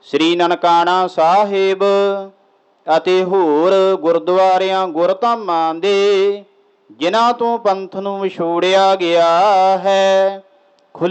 ਸ੍ਰੀ ਨਨਕਾਣਾ ਸਾਹਿਬ ਅਤੇ ਹੋਰ ਗੁਰਦੁਆਰਿਆਂ ਗੁਰਧਾਮਾਂ ਦੇ ਜਿਨ੍ਹਾਂ ਤੋਂ ਪੰਥ ਨੂੰ ਵਿਛੋੜਿਆ ਗਿਆ ਹੈ,